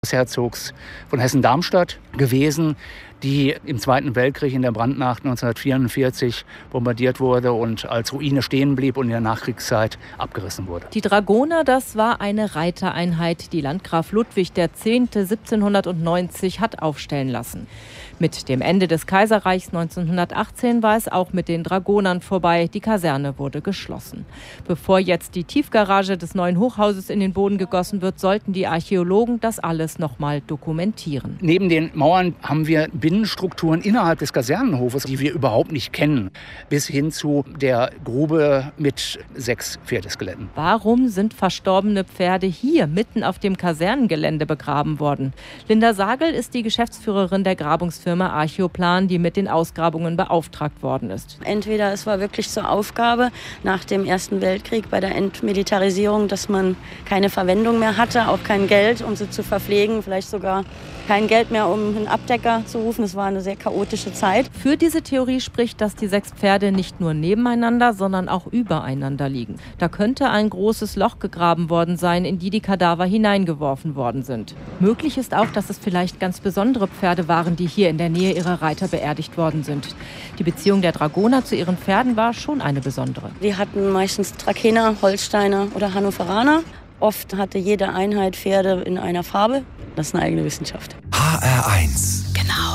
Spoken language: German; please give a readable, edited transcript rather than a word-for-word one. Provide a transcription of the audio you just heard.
des Herzogs von Hessen-Darmstadt gewesen, die im Zweiten Weltkrieg in der Brandnacht 1944 bombardiert wurde und als Ruine stehen blieb und in der Nachkriegszeit abgerissen wurde. Die Dragoner, das war eine Reitereinheit, die Landgraf Ludwig X. 1790 hat aufstellen lassen. Mit dem Ende des Kaiserreichs 1918 war es auch mit den Dragonern vorbei. Die Kaserne wurde geschlossen. Bevor jetzt die Tiefgarage des neuen Hochhauses in den Boden gegossen wird, sollten die Archäologen das alles nochmal dokumentieren. Neben den Mauern haben wir Binnenstrukturen innerhalb des Kasernenhofes, die wir überhaupt nicht kennen, bis hin zu der Grube mit 6 Pferdeskeletten. Warum sind verstorbene Pferde hier mitten auf dem Kasernengelände begraben worden? Linda Sagel ist die Geschäftsführerin der Grabungsfirma Archeoplan, die mit den Ausgrabungen beauftragt worden ist. Entweder es war wirklich zur Aufgabe nach dem Ersten Weltkrieg bei der Entmilitarisierung, dass man keine Verwendung mehr hatte, auch kein Geld, um sie zu verpflegen, vielleicht sogar kein Geld mehr, um einen Abdecker zu rufen. Es war eine sehr chaotische Zeit. Für diese Theorie spricht, dass die 6 Pferde nicht nur nebeneinander, sondern auch übereinander liegen. Da könnte ein großes Loch gegraben worden sein, in die Kadaver hineingeworfen worden sind. Möglich ist auch, dass es vielleicht ganz besondere Pferde waren, die hier in der Nähe ihrer Reiter beerdigt worden sind. Die Beziehung der Dragoner zu ihren Pferden war schon eine besondere. Die hatten meistens Trakehner, Holsteiner oder Hannoveraner. Oft hatte jede Einheit Pferde in einer Farbe. Das ist eine eigene Wissenschaft. HR1